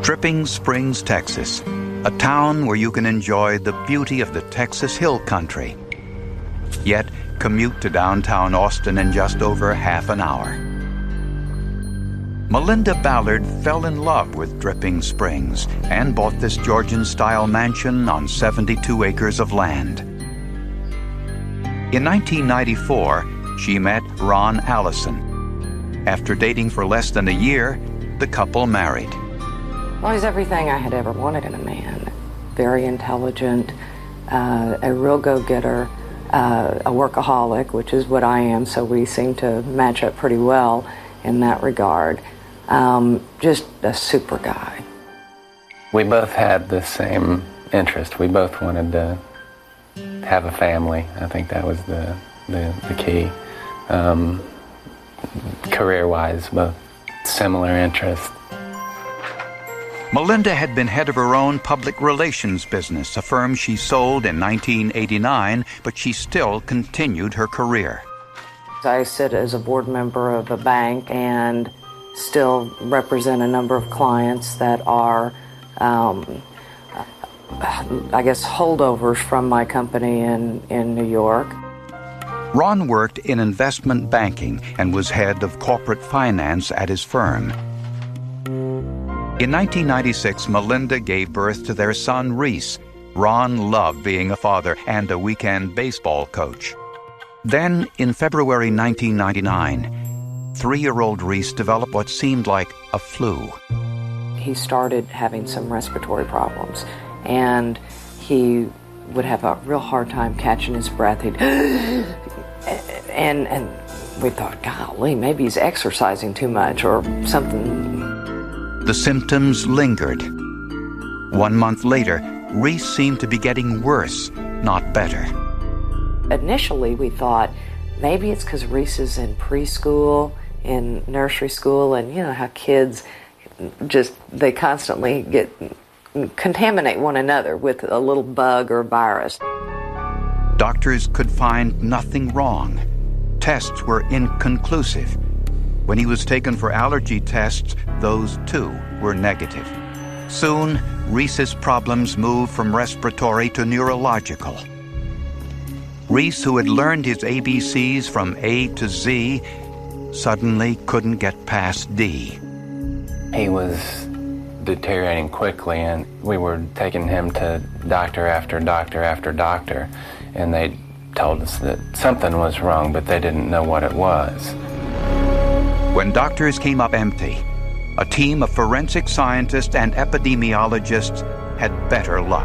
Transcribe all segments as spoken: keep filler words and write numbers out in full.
Dripping Springs, Texas, a town where you can enjoy the beauty of the Texas Hill Country, yet commute to downtown Austin in just over half an hour. Melinda Ballard fell in love with Dripping Springs and bought this Georgian-style mansion on seventy-two acres of land. In nineteen ninety-four, she met Ron Allison. After dating for less than a year, the couple married. Well, he's everything I had ever wanted in a man. Very intelligent, uh, a real go-getter, uh, a workaholic, which is what I am, so we seem to match up pretty well in that regard. Um, just a super guy. We both had the same interest. We both wanted to have a family. I think that was the, the, the key. Um, career-wise, both similar interests. Melinda had been head of her own public relations business, a firm she sold in nineteen eighty-nine, but she still continued her career. I sit as a board member of a bank and still represent a number of clients that are, um, I guess, holdovers from my company in, in New York. Ron worked in investment banking and was head of corporate finance at his firm. In nineteen ninety-six, Melinda gave birth to their son, Reese. Ron loved being a father and a weekend baseball coach. Then, in February nineteen ninety-nine, three-year-old Reese developed what seemed like a flu. He started having some respiratory problems, and he would have a real hard time catching his breath. He'd and and we thought, golly, maybe he's exercising too much or something. The symptoms lingered. One month later, Reese seemed to be getting worse, not better. Initially, we thought maybe it's because Reese is in preschool, in nursery school, and you know how kids just, they constantly get, contaminate one another with a little bug or virus. Doctors could find nothing wrong. Tests were inconclusive. When he was taken for allergy tests, those too were negative. Soon, Reese's problems moved from respiratory to neurological. Reese, who had learned his A B Cs from A to Z, suddenly couldn't get past D. He was deteriorating quickly, and we were taking him to doctor after doctor after doctor, and they told us that something was wrong, but they didn't know what it was. When doctors came up empty, a team of forensic scientists and epidemiologists had better luck.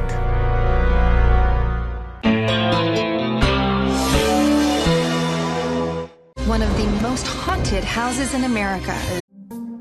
One of the most haunted houses in America.